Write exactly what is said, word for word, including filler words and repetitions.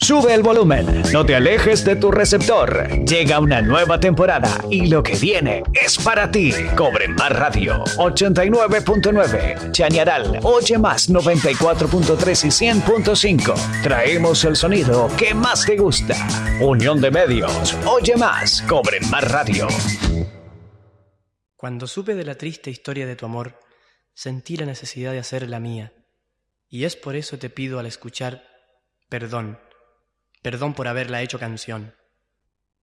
Sube el volumen, no te alejes de tu receptor. Llega una nueva temporada y lo que viene es para ti. Cobre Más Radio ochenta y nueve punto nueve, Chañaral, Oye Más noventa y cuatro punto tres y cien punto cinco. Traemos el sonido que más te gusta. Unión de Medios, Oye Más, Cobre Más Radio. Cuando supe de la triste historia de tu amor, sentí la necesidad de hacer la mía. Y es por eso te pido al escuchar, perdón, perdón por haberla hecho canción.